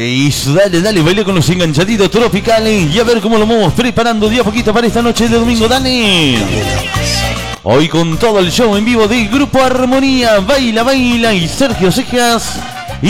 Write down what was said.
Eso, dale, baile con los enganchaditos tropicales y a ver cómo lo vamos preparando día a poquito para esta noche de domingo, Dani. Hoy con todo el show en vivo del Grupo Armonía, Baila y Sergio Cejas.